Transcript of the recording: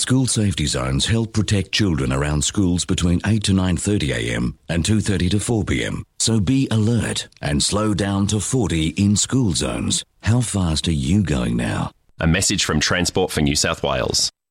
School safety zones help protect children around schools between 8 to 9:30am and 2:30 to 4pm. So be alert and slow down to 40 in school zones. How fast are you going now? A message from Transport for New South Wales.